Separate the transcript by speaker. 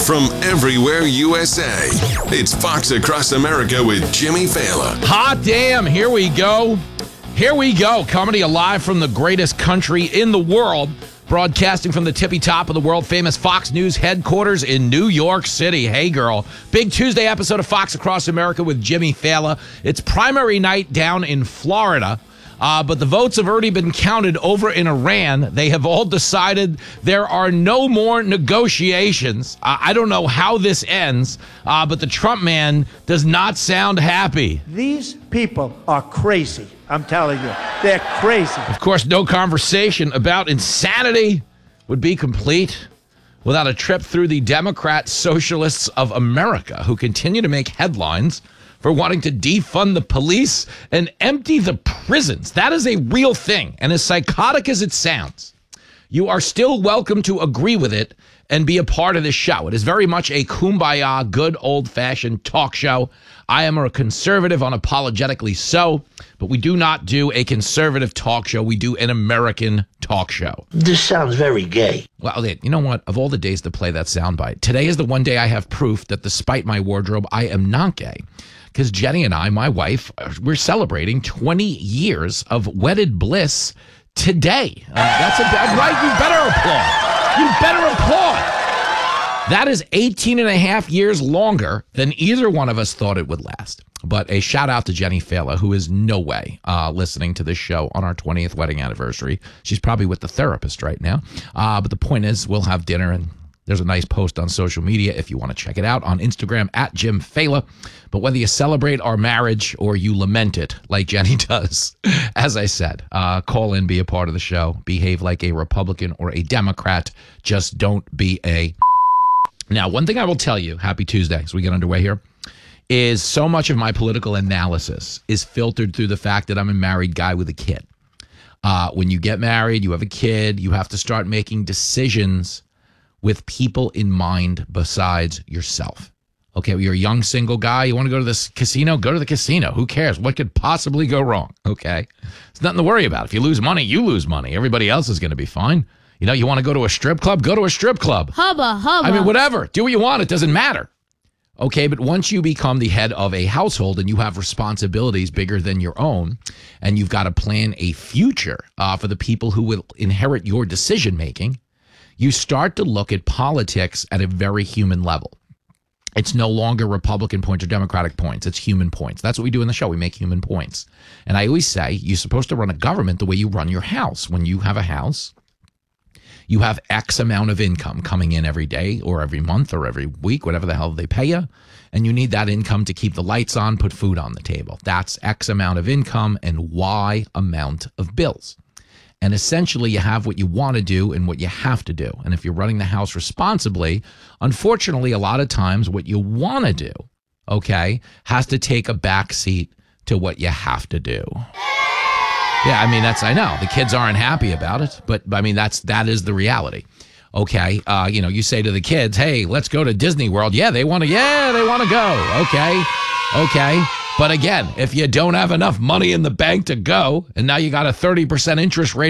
Speaker 1: from everywhere USA. It's Fox Across America with Jimmy Fallon.
Speaker 2: Hot damn, here we go. Here we go. Coming to you live from the greatest country in the world. Broadcasting from the tippy top of the world-famous Fox News headquarters in New York City. Hey, girl. Big Tuesday episode of Fox Across America with Jimmy Fallon. It's primary night down in Florida. But the votes have already been counted over in Iran. They have all decided there are no more negotiations. I don't know how this ends, but the Trump man does not sound happy.
Speaker 3: These people are crazy. I'm telling you, they're crazy.
Speaker 2: Of course, no conversation about insanity would be complete without a trip through the Democrat Socialists of America, who continue to make headlines for wanting to defund the police and empty the prisons. That is a real thing. And as psychotic as it sounds, you are still welcome to agree with it and be a part of this show. It is very much a kumbaya, good old-fashioned talk show. I am a conservative, unapologetically so, but we do not do a conservative talk show. We do an American talk show.
Speaker 4: This sounds very gay.
Speaker 2: Well, you know what? Of all the days to play that soundbite, today is the one day I have proof that despite my wardrobe, I am not gay. Because Jenny and I, my wife, we're celebrating 20 years of wedded bliss today. That's right. You better applaud. You better applaud. That is 18 and a half years longer than either one of us thought it would last. But a shout out to Jenny Fallon, who is no way listening to this show on our 20th wedding anniversary. She's probably with the therapist right now. But the point is, we'll have dinner, and there's a nice post on social media if you want to check it out on Instagram at Jim Fallon. But whether you celebrate our marriage or you lament it like Jenny does, as I said, call in, be a part of the show, behave like a Republican or a Democrat. Just don't be a... Now, one thing I will tell you, happy Tuesday, as we get underway here, is so much of my political analysis is filtered through the fact that I'm a married guy with a kid. When you get married, you have a kid, you have to start making decisions with people in mind besides yourself. Okay, you're a young single guy. You want to go to this casino? Go to the casino. Who cares? What could possibly go wrong? Okay, it's nothing to worry about. If you lose money, you lose money. Everybody else is going to be fine. You know, you want to go to a strip club? Go to a strip club.
Speaker 5: Hubba, hubba.
Speaker 2: I mean, whatever. Do what you want. It doesn't matter. Okay, but once you become the head of a household and you have responsibilities bigger than your own, and you've got to plan a future for the people who will inherit your decision-making, you start to look at politics at a very human level. It's no longer Republican points or Democratic points. It's human points. That's what we do in the show. We make human points. And I always say you're supposed to run a government the way you run your house. When you have a house, you have X amount of income coming in every day or every month or every week, whatever the hell they pay you. And you need that income to keep the lights on, put food on the table. That's X amount of income and Y amount of bills. And essentially, you have what you want to do and what you have to do. And if you're running the house responsibly, unfortunately, a lot of times what you want to do, okay, has to take a back seat to what you have to do. Yeah, I mean, I know. The kids aren't happy about it, but I mean, that is the reality. Okay, you say to the kids, hey, let's go to Disney World. Yeah, they want to go. Okay. But again, if you don't have enough money in the bank to go, and now you got a 30% interest rate